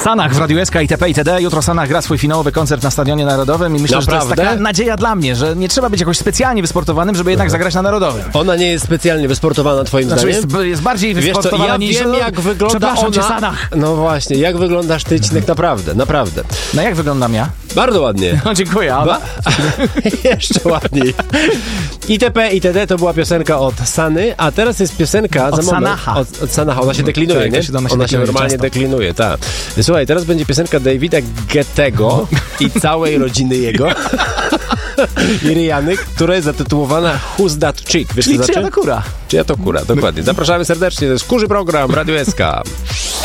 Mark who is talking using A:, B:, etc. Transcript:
A: Sanach w Radiu SK, itp. itd. Jutro Sanach gra swój finałowy koncert na Stadionie Narodowym i myślę,
B: Naprawdę?
A: że to jest taka nadzieja dla mnie, że nie trzeba być jakoś specjalnie wysportowanym, żeby jednak zagrać na Narodowym.
B: Ona nie jest specjalnie wysportowana twoim
A: Znaczy
B: zdaniem?
A: jest bardziej
B: Wiesz co,
A: wysportowana
B: ja
A: niż...
B: wiem, jak wygląda
A: Przepraszam
B: ona.
A: cię, Sanach.
B: No właśnie, jak wyglądasz ty, Cinek, naprawdę.
A: No jak wyglądam ja?
B: Bardzo ładnie.
A: No dziękuję, ale...
B: Jeszcze ładniej. ITP, itd. to była piosenka od Sany, a teraz jest piosenka...
A: Od
B: za moment,
A: Sanaha.
B: Od Sanaha. Ona się deklinuje,
A: Tak,
B: nie?
A: ona się
B: normalnie
A: często.
B: deklinuje, tak. Słuchaj, teraz będzie piosenka Davida Gettego i całej rodziny jego i Rihanny, która jest zatytułowana Who's That Chick? Wiesz,
A: Czyli
B: co znaczy?
A: czyja to kura?
B: Czyja to kura, dokładnie. Zapraszamy serdecznie, to jest Kurzy Program, Radio SK.